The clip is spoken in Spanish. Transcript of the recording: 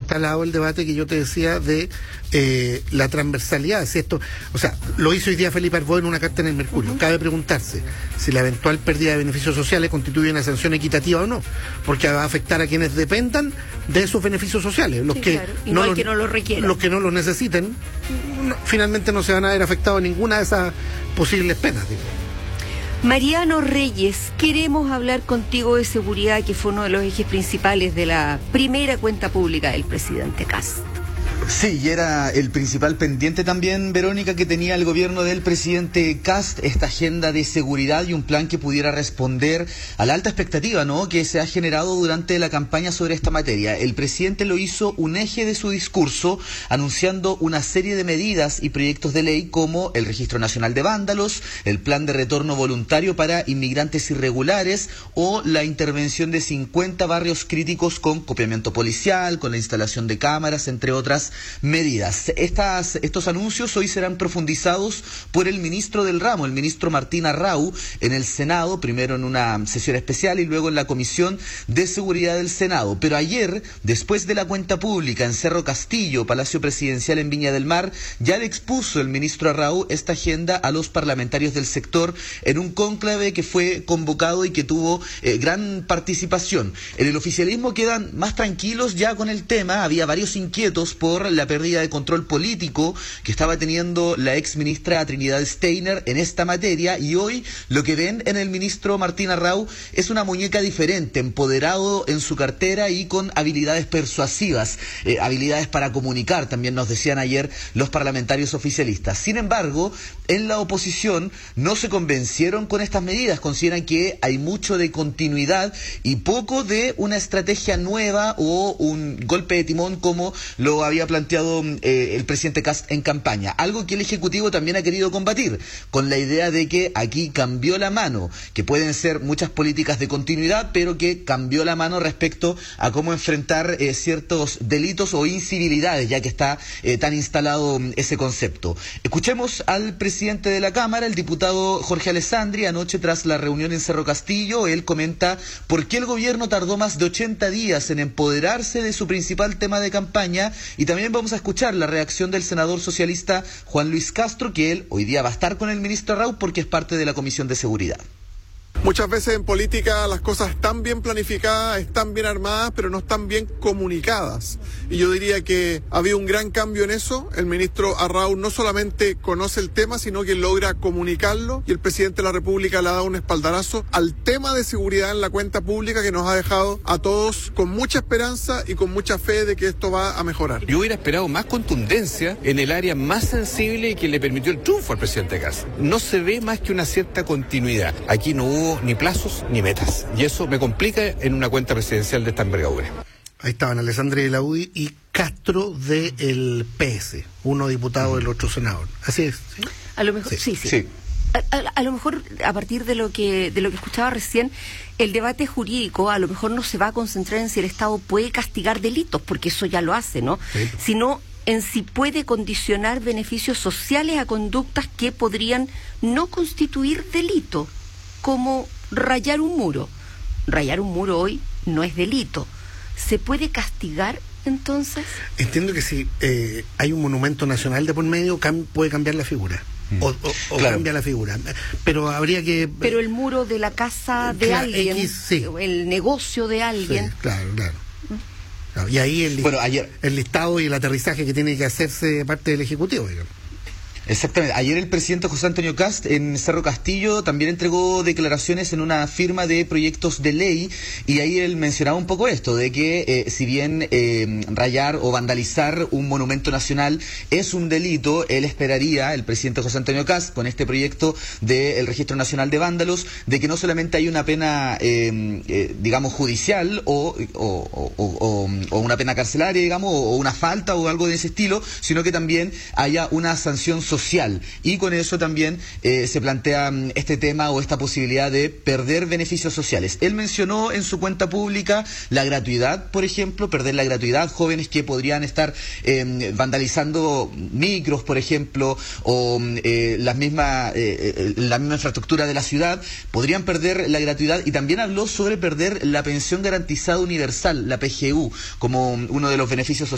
instalado el debate que yo te decía de la transversalidad. Si esto, o sea, lo hizo hoy día Felipe Arbó en una carta en el Mercurio. Cabe preguntarse si la eventual pérdida de beneficios sociales constituye una sanción equitativa o no, porque va a afectar a quienes dependan de esos beneficios sociales. Los que no los requieran. Los que no los necesiten, finalmente no se van a ver afectados en ninguna de esas posibles penas, digo. Mariano Reyes, queremos hablar contigo de seguridad, que fue uno de los ejes principales de la primera cuenta pública del presidente Kast. Sí, y era el principal pendiente también, Verónica, que tenía el gobierno del presidente Kast, esta agenda de seguridad y un plan que pudiera responder a la alta expectativa, ¿no?, que se ha generado durante la campaña sobre esta materia. El presidente lo hizo un eje de su discurso, anunciando una serie de medidas y proyectos de ley como el Registro Nacional de Vándalos, el Plan de Retorno Voluntario para Inmigrantes Irregulares o la intervención de 50 barrios críticos con copiamiento policial, con la instalación de cámaras, entre otras medidas. Estos anuncios hoy serán profundizados por el ministro del ramo, el ministro Martín Arrau, en el Senado, primero en una sesión especial y luego en la Comisión de Seguridad del Senado. Pero ayer, después de la cuenta pública en Cerro Castillo, Palacio Presidencial en Viña del Mar, ya le expuso el ministro Arrau esta agenda a los parlamentarios del sector en un cónclave que fue convocado y que tuvo gran participación. En el oficialismo quedan más tranquilos ya con el tema. Había varios inquietos por la pérdida de control político que estaba teniendo la ex ministra Trinidad Steiner en esta materia, y hoy lo que ven en el ministro Martín Arrau es una muñeca diferente, empoderado en su cartera y con habilidades persuasivas, habilidades para comunicar, también nos decían ayer los parlamentarios oficialistas. Sin embargo, en la oposición no se convencieron con estas medidas, consideran que hay mucho de continuidad y poco de una estrategia nueva o un golpe de timón como lo había planteado el presidente Kast en campaña, algo que el Ejecutivo también ha querido combatir, con la idea de que aquí cambió la mano, que pueden ser muchas políticas de continuidad, pero que cambió la mano respecto a cómo enfrentar ciertos delitos o incivilidades, ya que está tan instalado ese concepto. Escuchemos al presidente de la Cámara, el diputado Jorge Alessandri, anoche tras la reunión en Cerro Castillo. Él comenta por qué el gobierno tardó más de 80 días en empoderarse de su principal tema de campaña. Y también vamos a escuchar la reacción del senador socialista Juan Luis Castro, que él hoy día va a estar con el ministro Arrau porque es parte de la Comisión de Seguridad. Muchas veces en política las cosas están bien planificadas, están bien armadas, pero no están bien comunicadas. Y yo diría que ha habido un gran cambio en eso. El ministro Arrau no solamente conoce el tema, sino que logra comunicarlo. Y el presidente de la República le ha dado un espaldarazo al tema de seguridad en la cuenta pública, que nos ha dejado a todos con mucha esperanza y con mucha fe de que esto va a mejorar. Yo hubiera esperado más contundencia en el área más sensible y que le permitió el triunfo al presidente Kast. No se ve más que una cierta continuidad. Aquí no hubo ni plazos ni metas, y eso me complica en una cuenta presidencial de esta envergadura. Ahí estaban Alessandri de la UDI y Castro del PS, uno diputado del otro senador. Así es, ¿sí? A lo mejor, sí. A lo mejor, a partir de lo que escuchaba recién, el debate jurídico a lo mejor no se va a concentrar en si el Estado puede castigar delitos, porque eso ya lo hace, ¿no? Sí. Sino en si puede condicionar beneficios sociales a conductas que podrían no constituir delito, como rayar un muro. Rayar un muro hoy no es delito. ¿Se puede castigar entonces? Entiendo que si hay un monumento nacional de por medio, puede cambiar la figura. O claro, cambia la figura. Pero habría que... Pero el muro de la casa de alguien, sí, el negocio de alguien... Sí, claro. Y ahí el listado y el aterrizaje que tiene que hacerse de parte del Ejecutivo, digamos. Exactamente. Ayer el presidente José Antonio Kast en Cerro Castillo también entregó declaraciones en una firma de proyectos de ley, y ahí él mencionaba un poco esto, de que si bien rayar o vandalizar un monumento nacional es un delito, él esperaría, el presidente José Antonio Kast, con este proyecto del Registro Nacional de Vándalos, de que no solamente hay una pena, digamos, judicial o una pena carcelaria, digamos, o una falta o algo de ese estilo, sino que también haya una sanción social. Y con eso también se plantea este tema o esta posibilidad de perder beneficios sociales. Él mencionó en su cuenta pública la gratuidad, por ejemplo, perder la gratuidad, jóvenes que podrían estar vandalizando micros, por ejemplo, o la misma infraestructura de la ciudad, podrían perder la gratuidad, y también habló sobre perder la pensión garantizada universal, la PGU, como uno de los beneficios sociales